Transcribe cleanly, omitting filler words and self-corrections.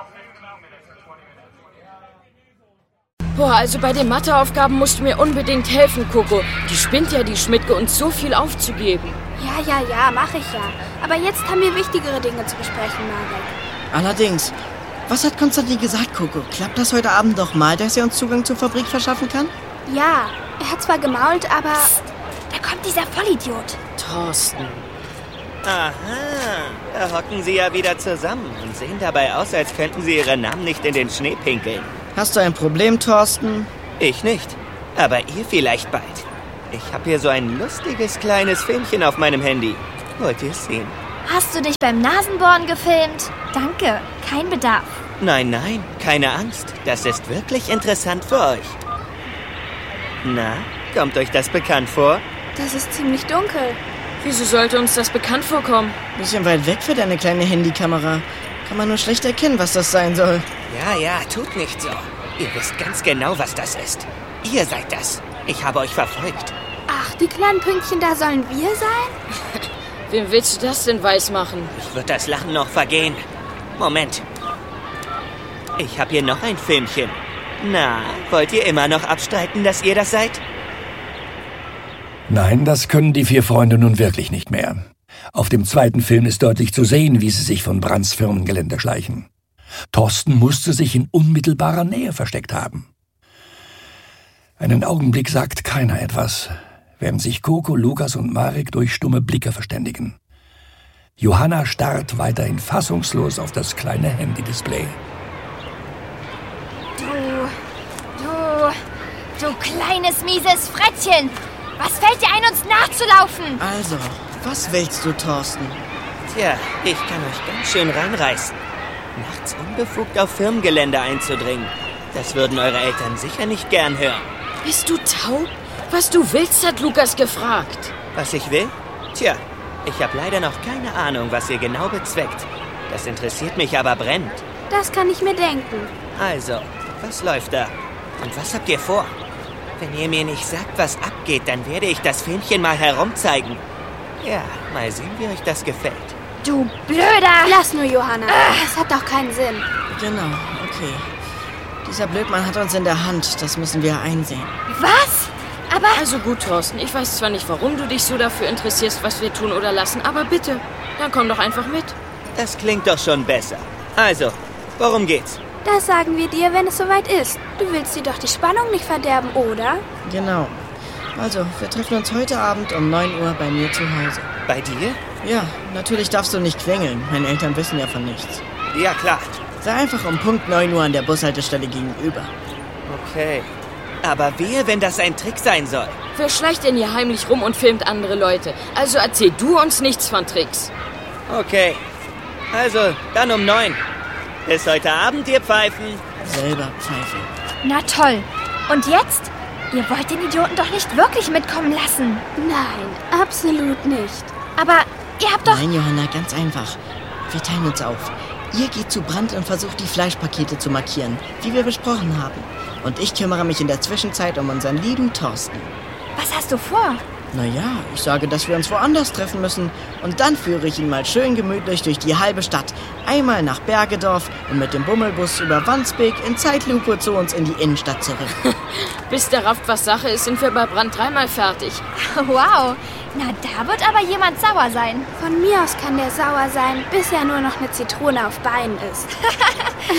Boah, also bei den Matheaufgaben musst du mir unbedingt helfen, Coco. Die spinnt ja, die Schmidtke, uns so viel aufzugeben. Ja, mach ich ja. Aber jetzt haben wir wichtigere Dinge zu besprechen, Marek. Allerdings. Was hat Konstantin gesagt, Coco? Klappt das heute Abend noch mal, dass er uns Zugang zur Fabrik verschaffen kann? Ja, er hat zwar gemault, aber... Psst, da kommt dieser Vollidiot. Thorsten. Aha, da hocken sie ja wieder zusammen und sehen dabei aus, als könnten sie ihre Namen nicht in den Schnee pinkeln. Hast du ein Problem, Thorsten? Ich nicht, aber ihr vielleicht bald. Ich habe hier so ein lustiges kleines Filmchen auf meinem Handy. Wollt ihr es sehen? Hast du dich beim Nasenbohren gefilmt? Danke, kein Bedarf. Nein, keine Angst. Das ist wirklich interessant für euch. Na, kommt euch das bekannt vor? Das ist ziemlich dunkel. Wieso sollte uns das bekannt vorkommen? Bisschen weit weg für deine kleine Handykamera. Kann man nur schlecht erkennen, was das sein soll. Ja, tut nicht so. Ihr wisst ganz genau, was das ist. Ihr seid das. Ich habe euch verfolgt. Ach, die kleinen Pünktchen da sollen wir sein? Wem willst du das denn weismachen? Ich würde das Lachen noch vergehen. Moment. Ich habe hier noch ein Filmchen. Na, wollt ihr immer noch abstreiten, dass ihr das seid? Nein, das können die 4 Freunde nun wirklich nicht mehr. Auf dem zweiten Film ist deutlich zu sehen, wie sie sich von Brandts Firmengelände schleichen. Thorsten musste sich in unmittelbarer Nähe versteckt haben. Einen Augenblick sagt keiner etwas, während sich Coco, Lukas und Marek durch stumme Blicke verständigen. Johanna starrt weiterhin fassungslos auf das kleine Handy-Display. Du kleines, mieses Frettchen! Was fällt dir ein, uns nachzulaufen? Also, was willst du, Thorsten? Tja, ich kann euch ganz schön reinreißen. Nachts unbefugt auf Firmengelände einzudringen. Das würden eure Eltern sicher nicht gern hören. Bist du taub? Was du willst, hat Lukas gefragt. Was ich will? Tja, ich habe leider noch keine Ahnung, was ihr genau bezweckt. Das interessiert mich aber brennend. Das kann ich mir denken. Also, was läuft da? Und was habt ihr vor? Wenn ihr mir nicht sagt, was abgeht, dann werde ich das Filmchen mal herumzeigen. Ja, mal sehen, wie euch das gefällt. Du Blöder! Lass nur, Johanna. Das hat doch keinen Sinn. Genau, okay. Dieser Blödmann hat uns in der Hand, das müssen wir einsehen. Was? Aber... Also gut, Thorsten, ich weiß zwar nicht, warum du dich so dafür interessierst, was wir tun oder lassen, aber bitte, dann komm doch einfach mit. Das klingt doch schon besser. Also, worum geht's? Das sagen wir dir, wenn es soweit ist. Du willst dir doch die Spannung nicht verderben, oder? Genau. Also, wir treffen uns heute Abend um 9 Uhr bei mir zu Hause. Bei dir? Ja, natürlich darfst du nicht klingeln. Meine Eltern wissen ja von nichts. Ja, klar. Sei einfach um Punkt 9 Uhr an der Bushaltestelle gegenüber. Okay. Aber wehe, wenn das ein Trick sein soll. Wer schleicht denn hier heimlich rum und filmt andere Leute? Also erzähl du uns nichts von Tricks. Okay. Also, dann um 9. Bis heute Abend, ihr Pfeifen. Selber pfeife. Na toll. Und jetzt? Ihr wollt den Idioten doch nicht wirklich mitkommen lassen. Nein, absolut nicht. Aber ihr habt doch... Nein, Johanna, ganz einfach. Wir teilen uns auf. Ihr geht zu Brandt und versucht, die Fleischpakete zu markieren, wie wir besprochen haben. Und ich kümmere mich in der Zwischenzeit um unseren lieben Thorsten. Was hast du vor? Naja, ich sage, dass wir uns woanders treffen müssen. Und dann führe ich ihn mal schön gemütlich durch die halbe Stadt. Einmal nach Bergedorf und mit dem Bummelbus über Wandsbek in Zeitlupe zu uns in die Innenstadt zurück. Bis der rafft, was Sache ist, sind wir bei Brand 3-mal fertig. Wow. Na, da wird aber jemand sauer sein. Von mir aus kann der sauer sein, bis er nur noch eine Zitrone auf Beinen ist.